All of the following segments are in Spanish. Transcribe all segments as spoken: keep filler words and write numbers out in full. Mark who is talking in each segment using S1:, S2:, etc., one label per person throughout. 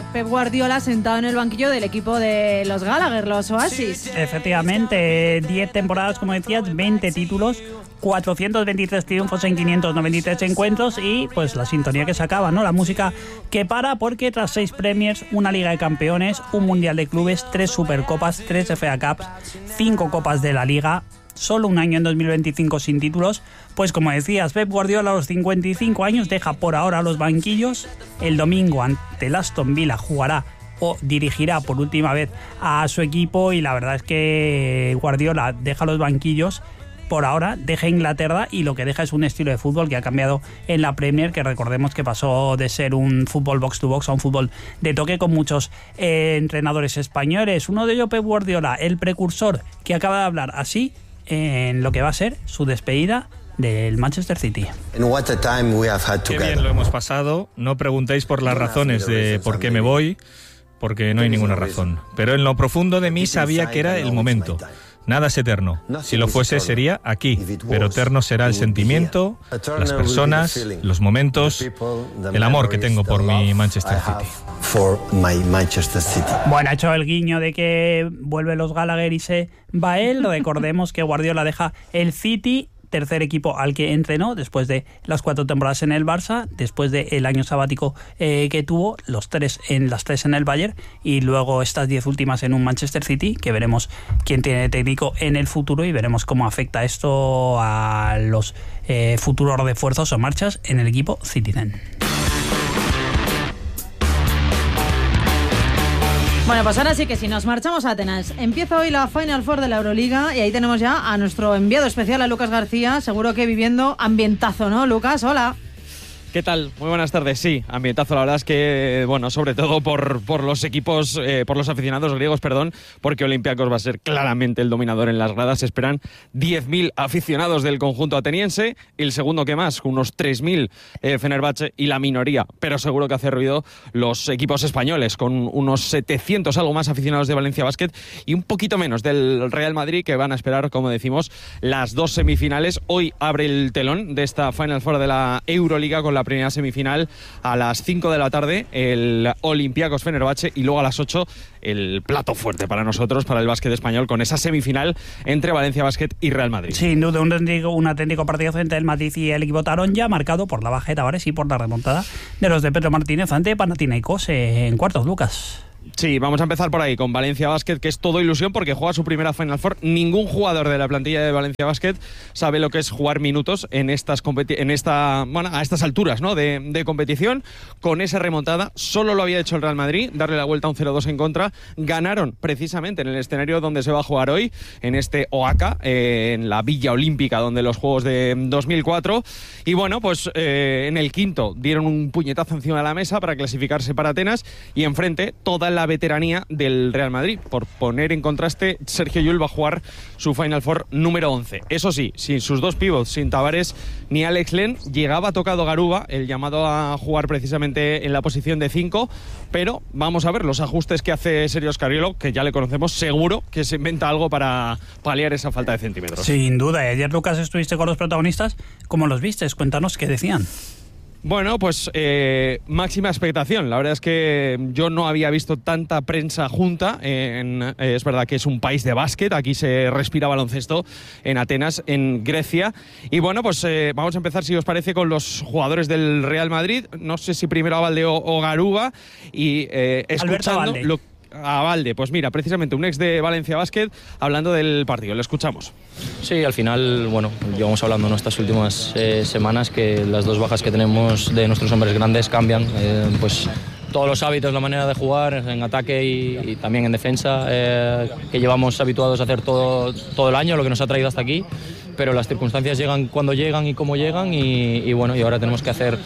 S1: Pep Guardiola sentado en el banquillo del equipo de los Gallagher, los Oasis.
S2: Efectivamente, diez temporadas, como decías, veinte títulos, cuatrocientos veintitrés triunfos en quinientos noventa y tres encuentros y pues la sintonía que se acaba, ¿no? La música que para, porque tras seis Premiers, una Liga de Campeones, un Mundial de Clubes, tres Supercopas, tres F A Cups, cinco Copas de la Liga, solo un año en dos mil veinticinco sin títulos, pues como decías, Pep Guardiola a los cincuenta y cinco años deja por ahora los banquillos. El domingo ante el Aston Villa jugará o dirigirá por última vez a su equipo y la verdad es que Guardiola deja los banquillos por ahora, deja Inglaterra y lo que deja es un estilo de fútbol que ha cambiado en la Premier, que recordemos que pasó de ser un fútbol box to box a un fútbol de toque con muchos eh, entrenadores españoles. Uno de ellos, Pep Guardiola, el precursor, que acaba de hablar así en lo que va a ser su despedida del Manchester City.
S3: Qué bien lo hemos pasado. No preguntéis por las razones de por qué me voy, porque no hay ninguna razón. Pero en lo profundo de mí sabía que era el momento. Nada es eterno. Si lo fuese, sería aquí. Pero eterno será el sentimiento, las personas, los momentos, el amor que tengo por mi Manchester City.
S2: Bueno, ha hecho el guiño de que vuelve los Gallagher y se va él. Recordemos que Guardiola deja el City, tercer equipo al que entrenó después de las cuatro temporadas en el Barça, después del año sabático eh, que tuvo, los tres en las tres en el Bayern y luego estas diez últimas en un Manchester City, que veremos quién tiene técnico en el futuro y veremos cómo afecta esto a los eh, futuros refuerzos o marchas en el equipo Citizen.
S1: Bueno, pues ahora sí que sí, nos marchamos a Atenas. Empieza hoy la Final Four de la Euroliga y ahí tenemos ya a nuestro enviado especial, a Lucas García, seguro que viviendo ambientazo, ¿no, Lucas? Hola.
S4: ¿Qué tal? Muy buenas tardes. Sí, ambientazo. La verdad es que, bueno, sobre todo por, por los equipos, eh, por los aficionados griegos, perdón, porque Olympiacos va a ser claramente el dominador en las gradas. Se esperan diez mil aficionados del conjunto ateniense. El segundo que más, unos tres mil eh, Fenerbahce y la minoría, pero seguro que hace ruido los equipos españoles, con unos setecientos algo más aficionados de Valencia Basket y un poquito menos del Real Madrid, que van a esperar, como decimos, las dos semifinales. Hoy abre el telón de esta Final Four de la Euroliga con la primera semifinal a las cinco de la tarde, el Olympiacos Fenerbahce, y luego a las ocho el plato fuerte para nosotros, para el básquet español, con esa semifinal entre Valencia Basket y Real Madrid.
S2: Sin duda, un auténtico, un auténtico partido entre el Madrid y el equipo Taronja, marcado por la baja de Tavares y por la remontada de los de Pedro Martínez ante Panathinaikos en cuartos, Lucas.
S4: Sí, vamos a empezar por ahí, con Valencia Basket, que es todo ilusión porque juega su primera Final Four. Ningún jugador de la plantilla de Valencia Basket sabe lo que es jugar minutos en estas competi- en esta, bueno, a estas alturas, ¿no? de, de competición. Con esa remontada, solo lo había hecho el Real Madrid, darle la vuelta a un cero dos en contra. Ganaron precisamente en el escenario donde se va a jugar hoy, en este Oaca, eh, en la Villa Olímpica, donde los Juegos de dos mil cuatro. Y bueno, pues eh, en el quinto dieron un puñetazo encima de la mesa para clasificarse para Atenas, y enfrente toda la veteranía del Real Madrid. Por poner en contraste, Sergio Llull va a jugar su Final Four número once. Eso sí, sin sus dos pivots, sin Tavares ni Alex Len. Llegaba tocado Garuba, el llamado a jugar precisamente en la posición de cinco, pero vamos a ver los ajustes que hace Sergio Scariolo, que ya le conocemos, seguro que se inventa algo para paliar esa falta de centímetros.
S2: Sin duda. Ayer, Lucas, estuviste con los protagonistas. ¿Cómo los vistes? Cuéntanos qué decían.
S4: Bueno, pues eh, máxima expectación. La verdad es que yo no había visto tanta prensa junta. En, eh, es verdad que es un país de básquet. Aquí se respira baloncesto en Atenas, en Grecia. Y bueno, pues eh, vamos a empezar, si os parece, con los jugadores del Real Madrid. No sé si primero Abalde o, o Garuba. Y eh, escuchando lo a Valde, pues mira, precisamente un ex de Valencia Basket, hablando del partido. Le escuchamos.
S5: Sí, al final, bueno, llevamos hablando en estas últimas eh, semanas que las dos bajas que tenemos de nuestros hombres grandes cambian, eh, pues todos los hábitos, la manera de jugar en ataque y, y también en defensa, eh, que llevamos habituados a hacer todo, todo el año, lo que nos ha traído hasta aquí, pero las circunstancias llegan cuando llegan y cómo llegan, y, y bueno, y ahora tenemos que hacer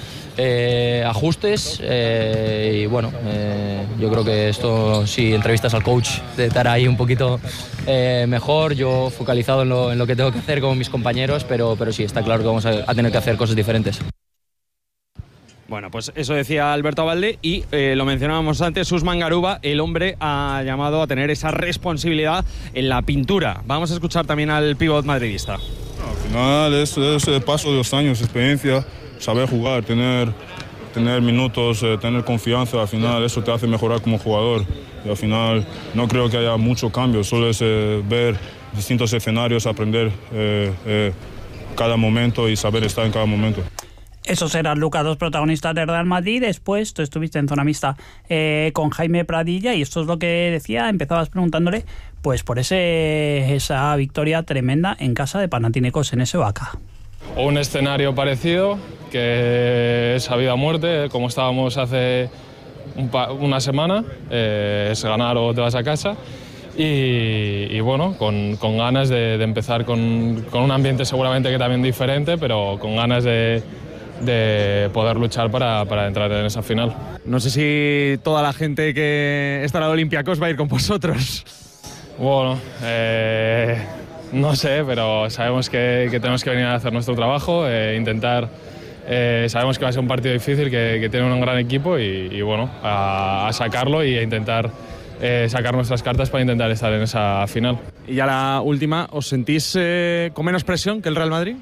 S5: eh, ajustes, eh, y bueno, eh, yo creo que esto, si entrevistas al coach, de estar ahí un poquito eh, mejor, yo focalizado en lo, en lo que tengo que hacer con mis compañeros, pero, pero sí, está claro que vamos a, a tener que hacer cosas diferentes.
S4: Bueno, pues eso decía Alberto Abalde, y eh, lo mencionábamos antes, Usman Garuba, el hombre ha llamado a tener esa responsabilidad en la pintura. Vamos a escuchar también al pívot madridista.
S6: Al final es, es el paso de los años, experiencia, saber jugar, tener tener minutos, eh, tener confianza, al final eso te hace mejorar como jugador. Y al final no creo que haya mucho cambio, solo es eh, ver distintos escenarios, aprender eh, eh, cada momento y saber estar en cada momento.
S2: Esos eran, Lucas, dos protagonistas del Real Madrid. Después tú estuviste en zona mixta eh, con Jaime Pradilla y esto es lo que decía. Empezabas preguntándole pues por ese esa victoria tremenda en casa de Panathinaikos en ese Vaca.
S7: Un escenario parecido, que es a vida o muerte, como estábamos hace un pa- una semana, eh, es ganar o te vas a casa. Y, y bueno, con, con ganas de, de empezar con, con un ambiente seguramente que también diferente, pero con ganas de, de poder luchar para, para entrar en esa final.
S4: No sé si toda la gente que estará de Olympiacos va a ir con vosotros.
S7: Bueno, eh, no sé, pero sabemos que, que tenemos que venir a hacer nuestro trabajo, eh, intentar... Eh, sabemos que va a ser un partido difícil, que, que tiene un gran equipo y, y bueno, a, a sacarlo y a intentar... Eh, sacar nuestras cartas para intentar estar en esa final.
S4: Y ya la última, ¿os sentís eh, con menos presión que el Real Madrid?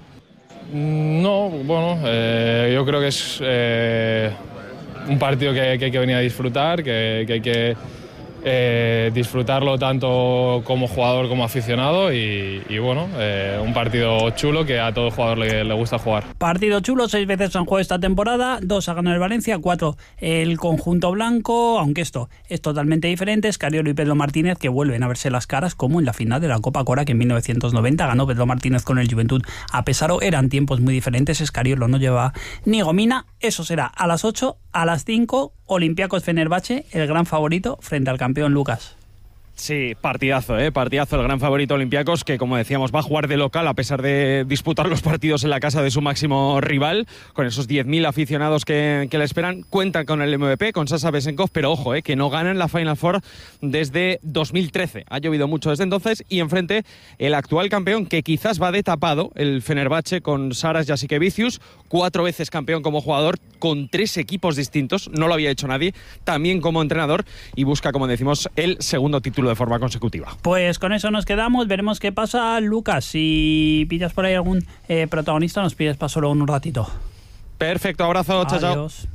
S7: No, bueno, eh, yo creo que es eh, un partido que, que hay que venir a disfrutar, que, que hay que eh, disfrutarlo tanto como jugador como aficionado y, y bueno, eh, un partido chulo que a todo jugador le, le gusta jugar.
S2: Partido chulo, seis veces han jugado esta temporada, dos ha ganado el Valencia, cuatro el conjunto blanco, aunque esto es totalmente diferente. Escariolo y Pedro Martínez que vuelven a verse las caras como en la final de la Copa Cora que en mil novecientos noventa ganó Pedro Martínez con el Juventud a Pesaro. Eran tiempos muy diferentes, Escariolo no lleva ni gomina. Eso será a las ocho, a las cinco, Olympiacos Fenerbahce, el gran favorito frente al campeón Lucas.
S4: Sí, partidazo, ¿eh? Partidazo, el gran favorito Olympiacos, que como decíamos va a jugar de local a pesar de disputar los partidos en la casa de su máximo rival, con esos diez mil aficionados que, que le esperan. Cuentan con el M V P, con Sasha Vesenkov, pero ojo, ¿eh? que no ganan la Final Four desde dos mil trece. Ha llovido mucho desde entonces y enfrente el actual campeón, que quizás va de tapado, el Fenerbahce, con Saras Jasikevičius, cuatro veces campeón como jugador, con tres equipos distintos, no lo había hecho nadie, también como entrenador, y busca, como decimos, el segundo título de forma consecutiva.
S2: Pues con eso nos quedamos, veremos qué pasa. Lucas, si pillas por ahí algún eh, protagonista, nos pides paso luego en un ratito.
S4: Perfecto, abrazo, chao, chao.
S2: Adiós.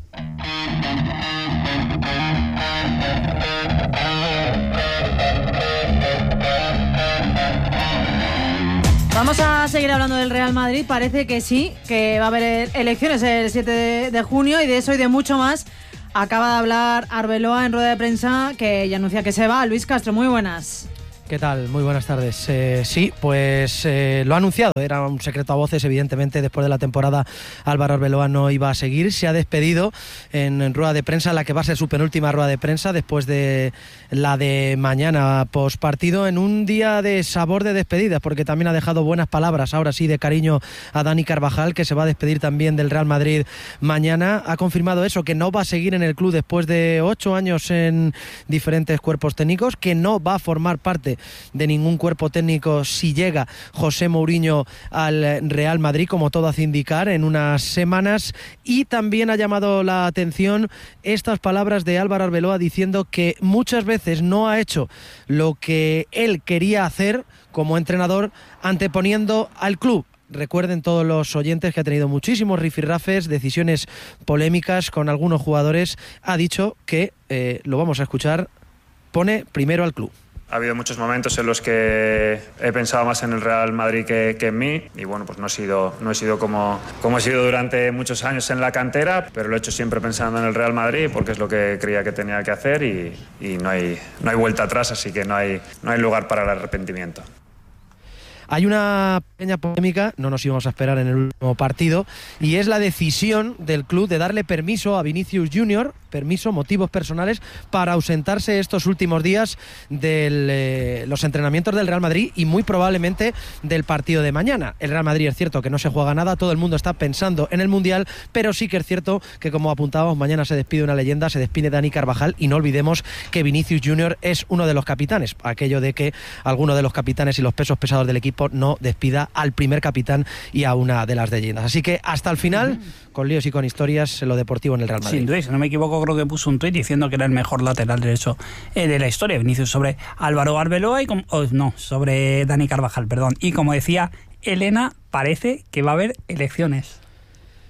S1: Vamos a seguir hablando del Real Madrid. Parece que sí, que va a haber elecciones el siete de junio y de eso y de mucho más acaba de hablar Arbeloa en rueda de prensa, que ya anuncia que se va. Luis Castro, muy buenas.
S8: ¿Qué tal? Muy buenas tardes. Eh, sí, pues eh, lo ha anunciado, era un secreto a voces, evidentemente, después de la temporada Álvaro Arbeloa no iba a seguir, se ha despedido en, en rueda de prensa, la que va a ser su penúltima rueda de prensa después de la de mañana postpartido, en un día de sabor de despedidas, porque también ha dejado buenas palabras, ahora sí, de cariño a Dani Carvajal, que se va a despedir también del Real Madrid mañana. Ha confirmado eso, que no va a seguir en el club después de ocho años en diferentes cuerpos técnicos, que no va a formar parte de ningún cuerpo técnico si llega José Mourinho al Real Madrid, como todo hace indicar, en unas semanas. Y también ha llamado la atención estas palabras de Álvaro Arbeloa diciendo que muchas veces no ha hecho lo que él quería hacer como entrenador, anteponiendo al club. Recuerden todos los oyentes que ha tenido muchísimos rifirrafes, decisiones polémicas con algunos jugadores. Ha dicho que, eh, lo vamos a escuchar, pone primero al club.
S9: Ha habido muchos momentos en los que he pensado más en el Real Madrid que, que en mí y bueno, pues no he sido, no he sido como, como he sido durante muchos años en la cantera, pero lo he hecho siempre pensando en el Real Madrid porque es lo que creía que tenía que hacer y, y no hay, no hay vuelta atrás, así que no hay, no hay lugar para el arrepentimiento.
S8: Hay una pequeña polémica, no nos íbamos a esperar en el último partido, y es la decisión del club de darle permiso a Vinicius Junior, permiso, motivos personales, para ausentarse estos últimos días de eh, los entrenamientos del Real Madrid y muy probablemente del partido de mañana. El Real Madrid es cierto que no se juega nada, todo el mundo está pensando en el Mundial, pero sí que es cierto que, como apuntábamos, mañana se despide una leyenda, se despide Dani Carvajal, y no olvidemos que Vinicius Junior es uno de los capitanes, aquello de que alguno de los capitanes y los pesos pesados del equipo no despida al primer capitán y a una de las leyendas. Así que hasta el final, con líos y con historias, en lo deportivo en el Real Madrid.
S2: Sin duda, si no me equivoco, creo que puso un tuit diciendo que era el mejor lateral derecho eh, de la historia, Vinicius, sobre Álvaro Arbeloa y como, oh, no, sobre Dani Carvajal, perdón. Y como decía Elena, parece que va a haber elecciones.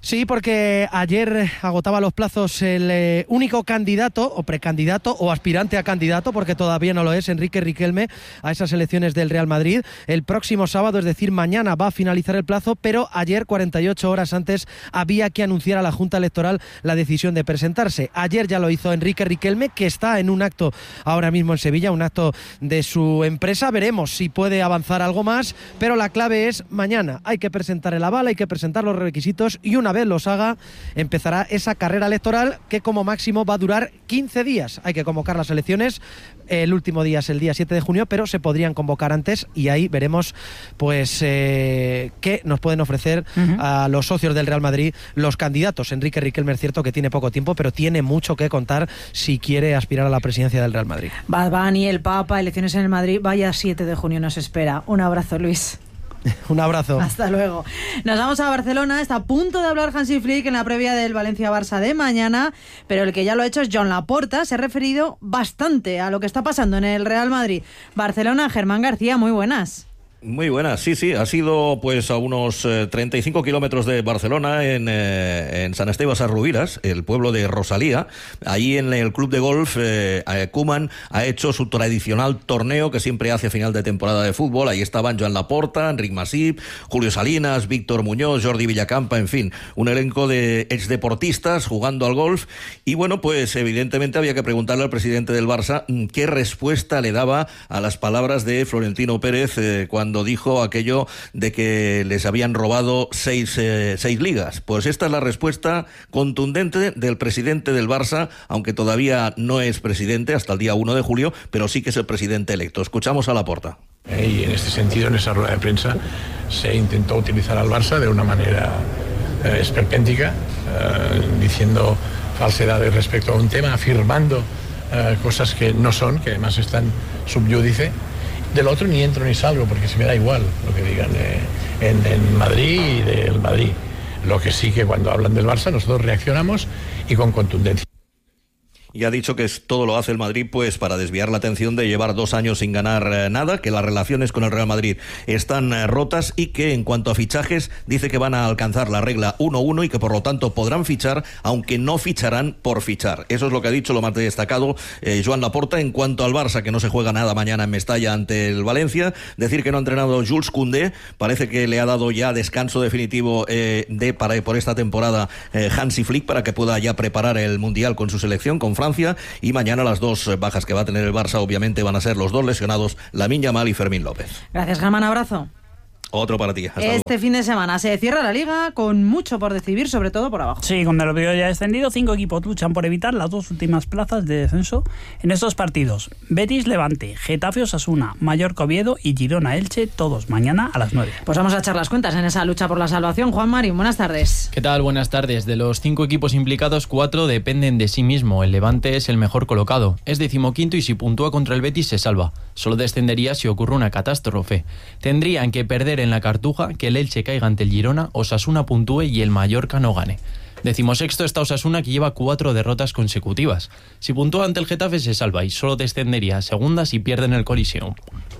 S8: Sí, porque ayer agotaba los plazos el eh, único candidato o precandidato o aspirante a candidato, porque todavía no lo es, Enrique Riquelme, a esas elecciones del Real Madrid. El próximo sábado, es decir, mañana, va a finalizar el plazo, pero ayer, cuarenta y ocho horas antes, había que anunciar a la Junta Electoral la decisión de presentarse. Ayer ya lo hizo Enrique Riquelme, que está en un acto ahora mismo en Sevilla, un acto de su empresa. Veremos si puede avanzar algo más, pero la clave es mañana. Hay que presentar el aval, hay que presentar los requisitos y una vez los haga, empezará esa carrera electoral que como máximo va a durar quince días. Hay que convocar las elecciones, el último día es el día siete de junio, pero se podrían convocar antes y ahí veremos pues eh, qué nos pueden ofrecer uh-huh. a los socios del Real Madrid los candidatos. Enrique Riquelme es cierto que tiene poco tiempo, pero tiene mucho que contar si quiere aspirar a la presidencia del Real Madrid.
S1: Bad Bunny, el Papa, elecciones en el Madrid, vaya siete de junio nos espera. Un abrazo, Luis.
S8: Un abrazo.
S1: Hasta luego. Nos vamos a Barcelona. Está a punto de hablar Hansi Flick en la previa del Valencia-Barça de mañana, pero el que ya lo ha hecho es Joan Laporta. Se ha referido bastante a lo que está pasando en el Real Madrid. Barcelona, Germán García, muy buenas.
S10: Muy buenas, sí, sí, ha sido pues a unos eh, treinta y cinco kilómetros de Barcelona, en, eh, en Sant Esteve Sesrovires, el pueblo de Rosalía. Allí en el club de golf, eh, Koeman ha hecho su tradicional torneo que siempre hace a final de temporada de fútbol. Ahí estaban Joan Laporta, Enric Masip, Julio Salinas, Víctor Muñoz, Jordi Villacampa, en fin, un elenco de exdeportistas jugando al golf. Y bueno, pues evidentemente había que preguntarle al presidente del Barça qué respuesta le daba a las palabras de Florentino Pérez eh, cuando cuando dijo aquello de que les habían robado seis, eh, seis ligas. Pues esta es la respuesta contundente del presidente del Barça, aunque todavía no es presidente hasta el día uno de julio, pero sí que es el presidente electo. Escuchamos a Laporta.
S11: Y en este sentido, en esa rueda de prensa, se intentó utilizar al Barça de una manera eh, esperpéntica, eh, diciendo falsedades respecto a un tema, afirmando eh, cosas que no son, que además están subyúdice. Del otro ni entro ni salgo, porque se me da igual lo que digan eh, en, en Madrid y del Madrid. Lo que sí que cuando hablan del Barça nosotros reaccionamos y con contundencia.
S10: Y ha dicho que todo lo hace el Madrid pues para desviar la atención de llevar dos años sin ganar eh, nada, que las relaciones con el Real Madrid están eh, rotas y que en cuanto a fichajes dice que van a alcanzar la regla uno uno y que por lo tanto podrán fichar, aunque no ficharán por fichar. Eso es lo que ha dicho, lo más destacado eh, Joan Laporta. En cuanto al Barça, que no se juega nada mañana en Mestalla ante el Valencia, decir que no ha entrenado Jules Koundé, parece que le ha dado ya descanso definitivo eh, de para por esta temporada eh, Hansi Flick para que pueda ya preparar el Mundial con su selección, con Francia, y mañana las dos bajas que va a tener el Barça obviamente van a ser los dos lesionados, Lamine Yamal y Fermín López.
S1: Gracias, Germán, abrazo.
S10: Otro para ti. Hasta
S1: este
S10: luego.
S1: Fin de semana se cierra la Liga con mucho por decidir, sobre todo por abajo.
S2: Sí, con el Oviedo ya descendido, cinco equipos luchan por evitar las dos últimas plazas de descenso en estos partidos. Betis Levante, Getafe Osasuna, Mallorca Oviedo y Girona Elche, todos mañana a las nueve.
S1: Pues vamos a echar las cuentas en esa lucha por la salvación. Juan Marín, buenas tardes.
S12: ¿Qué tal? Buenas tardes. De los cinco equipos implicados, cuatro dependen de sí mismo. El Levante es el mejor colocado. Es decimoquinto y si puntúa contra el Betis se salva. Solo descendería si ocurre una catástrofe. Tendrían que perder en la Cartuja, que el Elche caiga ante el Girona, Osasuna puntúe y el Mallorca no gane. Decimosexto está Osasuna, que lleva cuatro derrotas consecutivas. Si puntúa ante el Getafe se salva y solo descendería a segunda si pierden el Coliseum.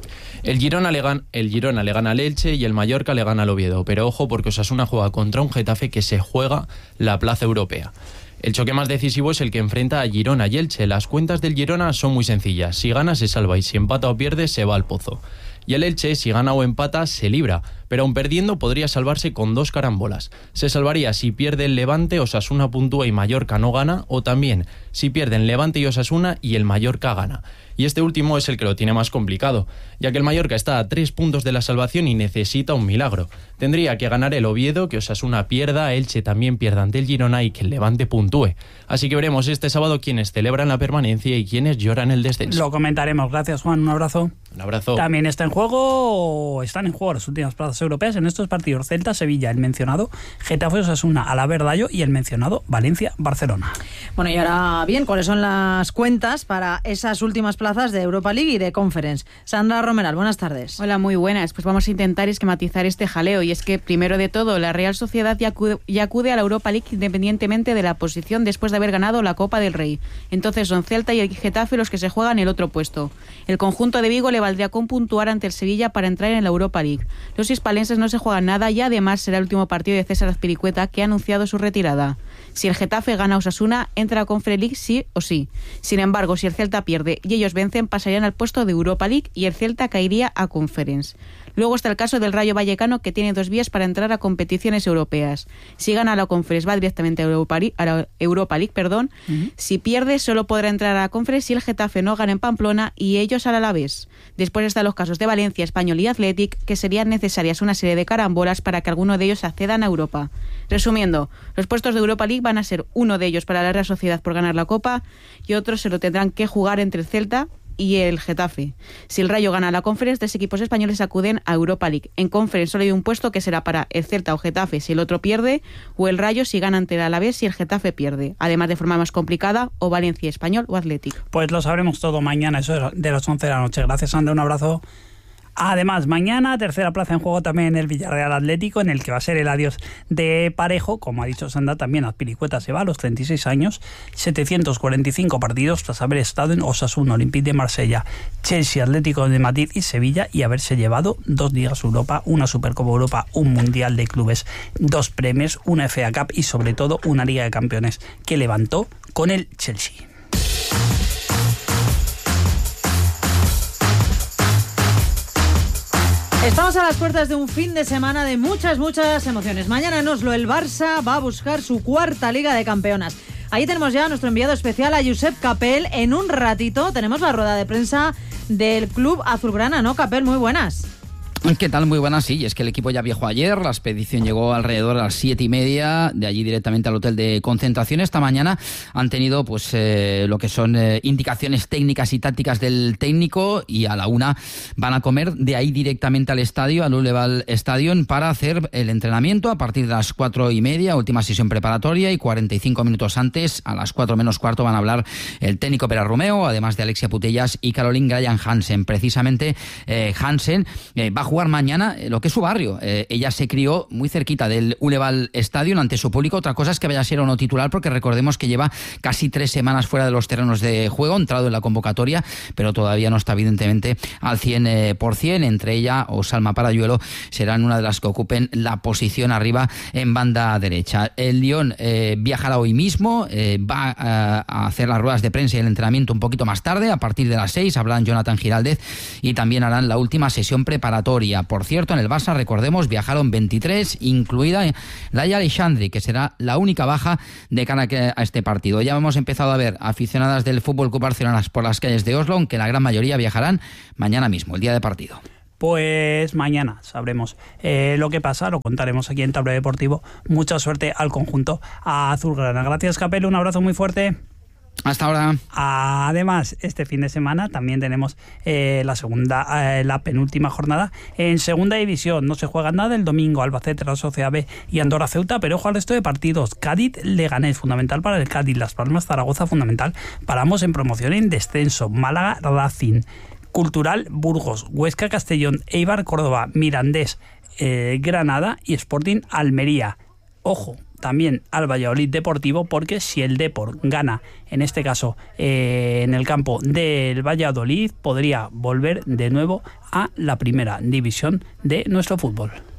S12: El Girona, le gana, el Girona le gana al Elche y el Mallorca le gana al Oviedo, pero ojo porque Osasuna juega contra un Getafe que se juega la plaza europea. El choque más decisivo es el que enfrenta a Girona y Elche. Las cuentas del Girona son muy sencillas. Si gana se salva y si empata o pierde se va al pozo. Y el Elche, si gana o empata, se libra, pero aun perdiendo podría salvarse con dos carambolas. Se salvaría si pierde el Levante, Osasuna puntúa y Mallorca no gana, o también si pierden Levante y Osasuna y el Mallorca gana. Y este último es el que lo tiene más complicado, ya que el Mallorca está a tres puntos de la salvación y necesita un milagro. Tendría que ganar el Oviedo, que Osasuna pierda, Elche también pierda ante el Girona y que el Levante puntúe. Así que veremos este sábado quiénes celebran la permanencia y quiénes lloran el descenso.
S2: Lo comentaremos. Gracias, Juan. Un abrazo.
S12: Un abrazo.
S2: También está en juego, están en juego las últimas plazas europeas en estos partidos: Celta, Sevilla, el mencionado Getafe, Osasuna, Alavés-Rayo y el mencionado Valencia, Barcelona.
S1: Bueno, y ahora bien, ¿cuáles son las cuentas para esas últimas plazas de Europa League y de Conference? Sandra Romeral, buenas tardes.
S13: Hola, muy buenas. Pues vamos a intentar esquematizar este jaleo, y es que primero de todo la Real Sociedad ya acude, ya acude a la Europa League independientemente de la posición después de haber ganado la Copa del Rey. Entonces son Celta y el Getafe los que se juegan el otro puesto. El conjunto de Vigo le valdría con puntuar ante el Sevilla para entrar en la Europa League. Los hispalenses valenses no se juegan nada y además será el último partido de César Azpilicueta, que ha anunciado su retirada. Si el Getafe gana a Osasuna, entra a Conference League sí o sí. Sin embargo, si el Celta pierde y ellos vencen, pasarían al puesto de Europa League y el Celta caería a Conference. Luego está el caso del Rayo Vallecano, que tiene dos vías para entrar a competiciones europeas. Si gana la Conference, va directamente a Europa League, a la Europa League perdón. Uh-huh. Si pierde, solo podrá entrar a la Conference si el Getafe no gana en Pamplona y ellos al Alavés. Después están los casos de Valencia, Español y Athletic, que serían necesarias una serie de carambolas para que alguno de ellos accedan a Europa. Resumiendo, los puestos de Europa League van a ser uno de ellos para la Real Sociedad por ganar la Copa y otros se lo tendrán que jugar entre el Celta y el Getafe. Si el Rayo gana la Conference, tres equipos españoles acuden a Europa League. En Conference solo hay un puesto que será para el Celta o Getafe si el otro pierde, o el Rayo si gana ante el Alavés si el Getafe pierde. Además, de forma más complicada, o Valencia, Español o Athletic.
S2: Pues lo sabremos todo mañana, eso de las once de la noche. Gracias, Sandra, un abrazo. Además, mañana, tercera plaza en juego también el Villarreal Atlético, en el que va a ser el adiós de Parejo. Como ha dicho Sandra, también Azpilicueta se va a los treinta y seis años, setecientos cuarenta y cinco partidos tras haber estado en Osasuna, Olympique de Marsella, Chelsea, Atlético de Madrid y Sevilla, y haberse llevado dos Ligas Europa, una Supercopa Europa, un Mundial de Clubes, dos premios, una F A Cup y sobre todo una Liga de Campeones que levantó con el Chelsea.
S1: Estamos a las puertas de un fin de semana de muchas, muchas emociones. Mañana en Oslo el Barça va a buscar su cuarta Liga de Campeonas. Ahí tenemos ya a nuestro enviado especial, a Josep Capel. En un ratito tenemos la rueda de prensa del club azulgrana, ¿no, Capel? Muy buenas.
S14: ¿Qué tal? Muy buenas, sí. Es que el equipo ya viajó ayer, la expedición llegó alrededor a las siete y media, de allí directamente al hotel de concentración. Esta mañana han tenido pues eh, lo que son eh, indicaciones técnicas y tácticas del técnico, y a la una van a comer de ahí directamente al estadio, al Uleval Stadium, para hacer el entrenamiento a partir de las cuatro y media, última sesión preparatoria, y cuarenta y cinco minutos antes, a las cuatro menos cuarto, van a hablar el técnico Pere Romeo, además de Alexia Putellas y Caroline Graham Hansen. Precisamente eh, Hansen eh, va a jugar mañana lo que es su barrio. Eh, ella se crió muy cerquita del Uleval Stadium ante su público. Otra cosa es que vaya a ser o no titular, porque recordemos que lleva casi tres semanas fuera de los terrenos de juego, entrado en la convocatoria, pero todavía no está evidentemente al cien por ciento. Entre ella o Salma Parayuelo serán una de las que ocupen la posición arriba en banda derecha. El Lyon eh, viajará hoy mismo, eh, va a, a hacer las ruedas de prensa y el entrenamiento un poquito más tarde, a partir de las seis hablarán Jonathan Giraldez y también harán la última sesión preparatoria. Por cierto, en el Barça, recordemos, viajaron veintitrés, incluida Laia Alexandri, que será la única baja de cara a este partido. Ya hemos empezado a ver aficionadas del Fútbol Club Barcelona por las calles de Oslo, aunque la gran mayoría viajarán mañana mismo, el día de partido.
S2: Pues mañana sabremos eh, lo que pasa, lo contaremos aquí en Tablero Deportivo. Mucha suerte al conjunto azulgrana. Gracias, Capel, un abrazo muy fuerte.
S14: Hasta ahora.
S2: Además, este fin de semana también tenemos eh, la segunda, eh, la penúltima jornada en segunda división. No se juega nada el domingo. Albacete, la Sociedad B y Andorra Ceuta, pero ojo al resto de partidos. Cádiz Leganés, fundamental para el Cádiz. Las Palmas Zaragoza, fundamental para ambos en promoción y en descenso. Málaga Racing, Cultural Burgos, Huesca Castellón, Eibar Córdoba, Mirandés eh, Granada y Sporting Almería. Ojo también al Valladolid Deportivo, porque si el Depor gana, en este caso eh, en el campo del Valladolid, podría volver de nuevo a la primera división de nuestro fútbol.